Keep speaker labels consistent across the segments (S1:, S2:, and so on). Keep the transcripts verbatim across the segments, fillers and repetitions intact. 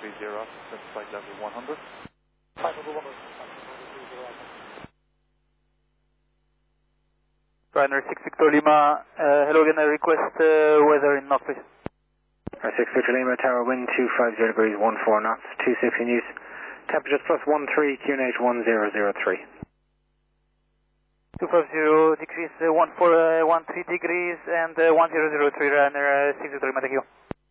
S1: three zero, set flight level one hundred.
S2: five over one hundred.
S3: Ryanair six Victor Lima, uh, hello again, I request uh, weather in Knox, please.
S4: six Victor Lima, tower wind two five zero degrees, one four knots, two six in use. Temperatures plus one three, Q N H one zero zero three.
S3: two five zero degrees, uh, one four one three degrees, and uh, one zero zero three, Ryanair uh, six Victor Lima, thank you.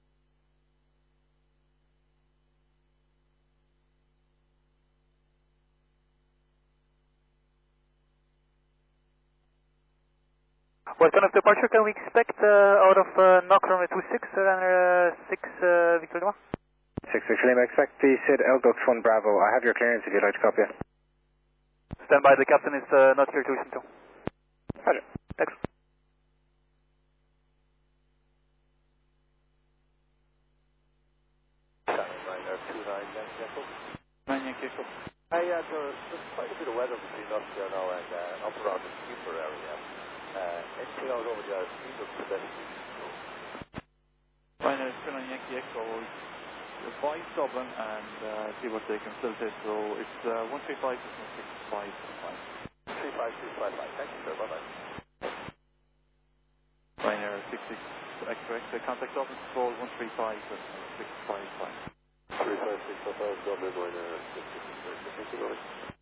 S3: What kind of departure can we expect uh, out of uh, Knox runway two six, Ryanair uh, six uh, Victor Lima?
S4: six Victor Lima, expect the S I D L Dux one Bravo. I have your clearance if you'd like to copy it.
S3: Stand by, the captain is uh, not here to listen to.
S4: Roger.
S3: Thanks.
S2: Ryanair two nine Yankee Echo.
S1: nine Yankee Echo.
S2: Hey, uh, there's, there's quite a bit of weather between us here now and uh, up around the Cooper area. Uh, anything out over there, speed up to that.
S1: Ryanair two nine Yankee Echo, advise Dublin and uh, see what they can facilitate. So it's uh, one three five to one six five five.
S2: three five two five five, thank you sir, bye bye.
S1: Ryanair six six X-Ray, contact Dublin control one three five to one six five five.
S2: three five six five five, Dublin, Ryanair six six X-Ray, thank you very much.